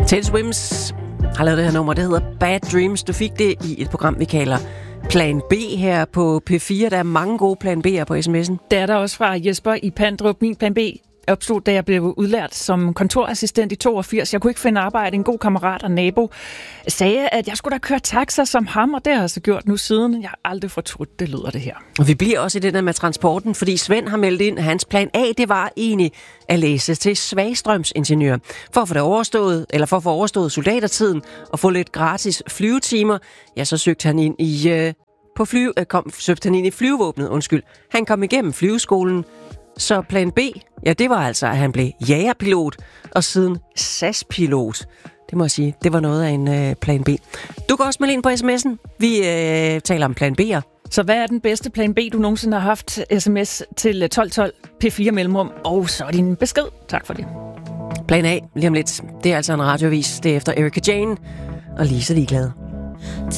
Taylor Swift har lavet det her nummer, det hedder Bad Dreams. Du fik det i et program, vi kalder Plan B her på P4. Der er mange gode Plan B'er på sms'en. Det er der også fra Jesper i Pandrup. Min Plan B opstod, da jeg blev udlært som kontorassistent i 82. Jeg kunne ikke finde arbejde. En god kammerat og nabo sagde, at jeg skulle da køre taxa som ham, og det har jeg så gjort nu siden. Jeg har aldrig fortrudt, det lyder det her. Og vi bliver også i det der med transporten, fordi Svend har meldt ind, at hans plan A, det var egentlig at læse til svagstrømsingeniør. For at få det overstået, eller for at få overstået soldatertiden og få lidt gratis flyvetimer, ja, så søgte han ind i flyvevåbnet. Han kom igennem flyveskolen. Så plan B, ja, det var altså, at han blev jagerpilot, og siden SAS-pilot. Det må jeg sige, det var noget af en plan B. Du kan også melde ind på sms'en. Vi taler om plan B'er. Så hvad er den bedste plan B, du nogensinde har haft? SMS til 1212 P4 mellemrum, og så din besked. Tak for det. Plan A, lige om lidt. Det er altså en radioavis. Det er efter Erika Jane og Lisa Ligeglade.